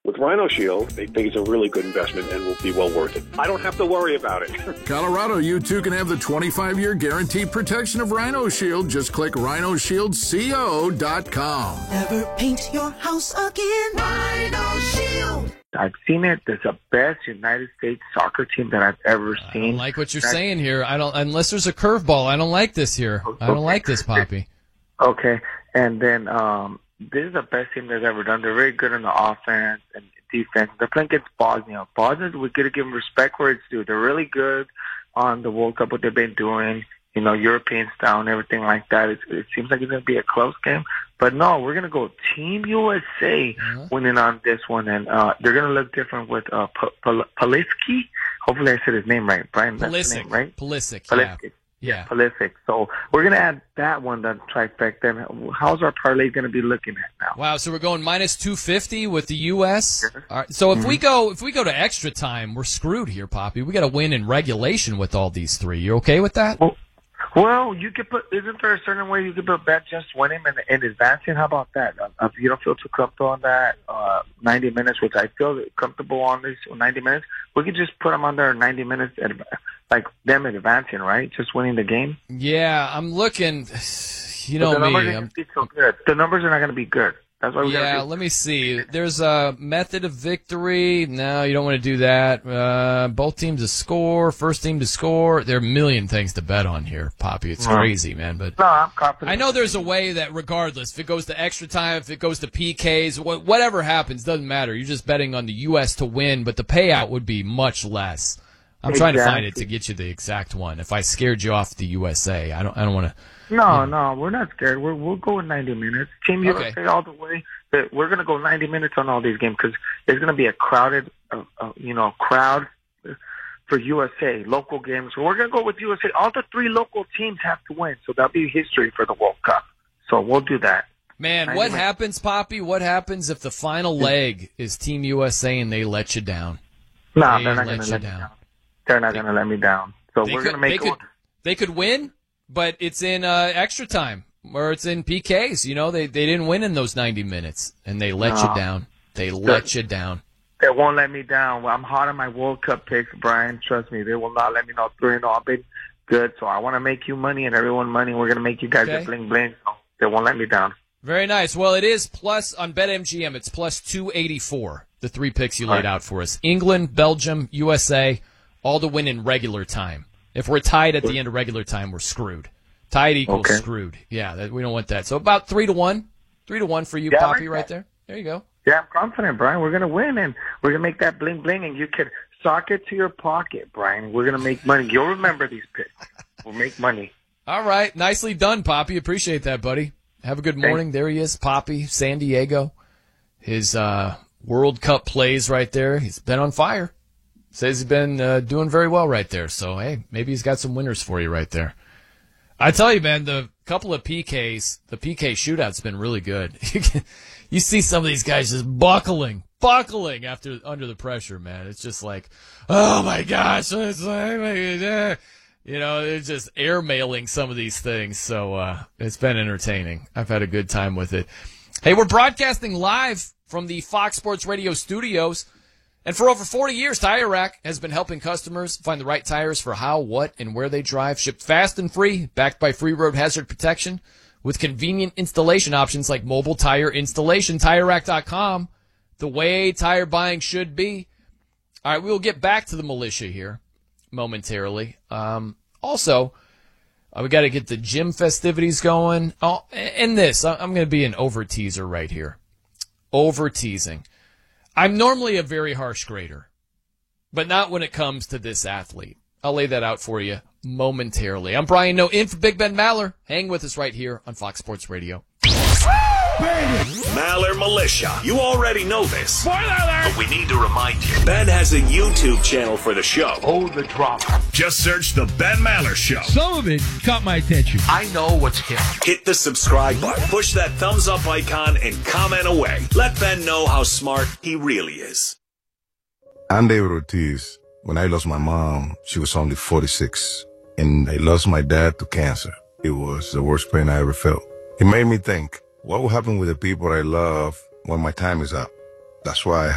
With Rhino Shield, they think it's a really good investment and will be well worth it. I don't have to worry about it. Colorado, you too can have the 25-year guaranteed protection of Rhino Shield. Just click rhinoshieldco.com. Never paint your house again. Rhino Shield. I've seen it. It's the best United States soccer team that I've ever seen. I don't like what you're saying here. Unless there's a curveball. I don't like this here. I don't like this, Poppy. Okay. And then this is the best team they've ever done. They're very good on the offense and defense. They're playing against Bosnia. Bosnia, we got to give them respect where it's due. They're really good on the World Cup, what they've been doing, European style and everything like that. It seems like it's going to be a close game. But no, we're going to go Team USA winning on this one. And they're going to look different with Pulisic. Hopefully I said his name right. Brian, that's his name, right? Pulisic. Yeah. Pulisic. So we're going to add that one, the trifecta. And how's our parlay going to be looking at now? Well, so we're going minus 250 with the U.S. All right, so if we go to extra time, we're screwed here, Poppy. We got to win in regulation with all these three. You okay with that? Well, you could put. Isn't there a certain way you could put bet just winning and advancing? How about that? If you don't feel too comfortable on that, 90 minutes, which I feel comfortable on this 90 minutes, we could just put them under 90 minutes, like them advancing, right? Just winning the game. Yeah, I'm looking. You know the numbers me. Are gonna be so good. The numbers are not going to be good. That's why we Yeah, let me see. There's a method of victory. No, you don't want to do that. Both teams to score, first team to score. There are a million things to bet on here, Poppy. It's crazy, man. But no, I'm confident. I know there's a way that regardless, if it goes to extra time, if it goes to PKs, whatever happens, doesn't matter. You're just betting on the U.S. to win, but the payout would be much less. I'm trying to find it to get you the exact one. If I scared you off the USA, I don't want to. No, we're not scared. We'll go with 90 minutes. Team USA all the way. But we're going to go 90 minutes on all these games because there's going to be a crowd for USA, local games. So we're going to go with USA. All the three local teams have to win, so that'll be history for the World Cup. So we'll do that. Man, what happens, Poppy? What happens if the final leg is Team USA and they let you down? No, they're not going to let me down. They're not going to let me down. So we're going to make it. They could win, but it's in extra time or it's in PKs. They didn't win in those 90 minutes, and they let you down. They let you down. They won't let me down. Well, I'm hot on my World Cup picks, Brian. Trust me, they will not let me know 3-0. I've been good, so I want to make you money and everyone money. We're going to make you guys a bling bling. So they won't let me down. Very nice. Well, it is plus on BetMGM. It's plus 284. The three picks you laid out for us: England, Belgium, USA, all to win in regular time. If we're tied at the end of regular time, we're screwed. Tied equals screwed. Yeah, we don't want that. So about 3-1. 3-1 for you, Poppy, right there. There you go. Yeah, I'm confident, Brian. We're going to win, and we're going to make that bling bling, and you can sock it to your pocket, Brian. We're going to make money. You'll remember these picks. We'll make money. All right. Nicely done, Poppy. Appreciate that, buddy. Have a good morning. There he is, Poppy, San Diego. His World Cup plays right there. He's been on fire. Says he's been doing very well right there. So, hey, maybe he's got some winners for you right there. I tell you, man, the couple of PKs, the PK shootout's been really good. You see some of these guys just buckling under the pressure, man. It's just like, oh my gosh, it's like, they're just airmailing some of these things. So it's been entertaining. I've had a good time with it. Hey, we're broadcasting live from the Fox Sports Radio studios. And for over 40 years, Tire Rack has been helping customers find the right tires for how, what, and where they drive. Shipped fast and free, backed by free road hazard protection, with convenient installation options like mobile tire installation. TireRack.com, the way tire buying should be. All right, we'll get back to the militia here momentarily. Also, we got to get the gym festivities going. Oh, and this, I'm going to be an over-teaser right here. Over-teasing. I'm normally a very harsh grader, but not when it comes to this athlete. I'll lay that out for you momentarily. I'm Brian Noe, in for Big Ben Maller. Hang with us right here on Fox Sports Radio. Maller Militia. You already know this. Spoiler alert! But we need to remind you. Ben has a YouTube channel for the show. Oh, the drama. Just search The Ben Maller Show. Some of it caught my attention. I know what's hip. Hit the subscribe button, push that thumbs up icon, and comment away. Let Ben know how smart he really is. I'm David Ortiz. When I lost my mom, she was only 46. And I lost my dad to cancer. It was the worst pain I ever felt. It made me think, what will happen with the people I love when my time is up? That's why